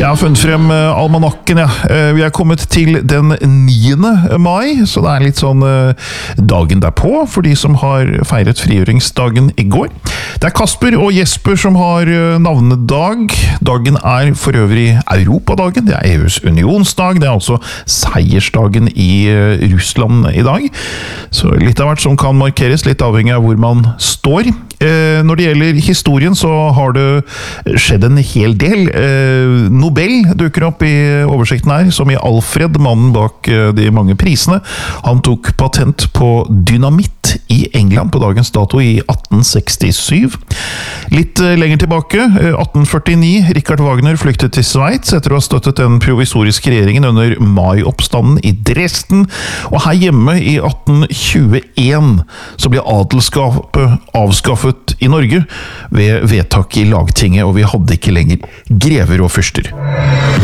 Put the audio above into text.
Jeg har funnet frem almanakken, ja. Vi er kommet til den 9. mai, så det er litt sånn dagen derpå for de som har feiret frigjøringsdagen i går. Det er Kasper og Jesper som har navnedag. Dagen er for øvrig Europadagen, det er EUs unionsdag, det er altså seiersdagen i Russland i dag. Så litt av hvert som kan markeres, litt avhengig av hvor man står. Når det gjelder historien så har det skjedd en hel del. Nobel dukker opp i oversikten her, som i Alfred, mannen bak de mange prisene. Han tok patent på dynamitt i England på dagens dato i 1867. Litt lenger tilbake, 1849, Richard Wagner flyktet til Sveits etter å ha støttet den provisoriske regjeringen under Mai-oppstanden i Dresden. Og her hjemme i 1821 så ble adelskapet avskaffet i Norge ved vedtak i lagtinget, og vi hadde ikke lenger grever og fyrster.